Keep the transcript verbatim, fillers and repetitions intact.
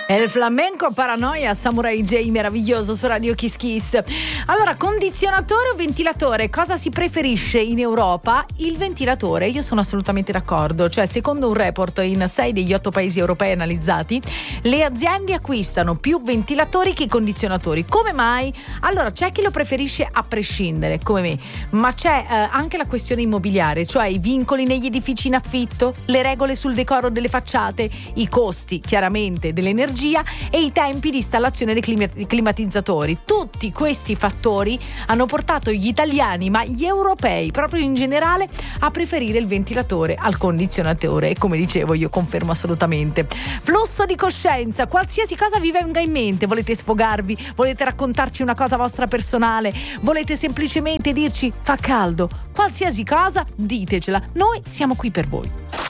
È il flamenco Paranoia, Samurai J, meraviglioso su Radio Kiss Kiss. Allora, condizionatore o ventilatore? Cosa si preferisce in Europa? Il ventilatore, io sono assolutamente d'accordo. Cioè, secondo un report in sei degli otto paesi europei analizzati, le aziende acquistano più ventilatori che condizionatori. Come mai? Allora, c'è chi lo preferisce a prescindere, come me, ma c'è eh, anche la questione immobiliare, cioè i vincoli negli edifici in affitto, le regole sul decoro delle facciate, i costi chiaramente dell'energia e i tempi di installazione dei clima- climatizzatori. Tutti questi fattori hanno portato gli italiani, ma gli europei proprio in generale, a preferire il ventilatore al condizionatore. E come dicevo, io confermo assolutamente. Flusso di coscienza, qualsiasi cosa vi venga in mente. Volete sfogarvi? Volete raccontarci una cosa vostra personale? Volete semplicemente dirci fa caldo? Qualsiasi cosa, ditecela. Noi siamo qui per voi.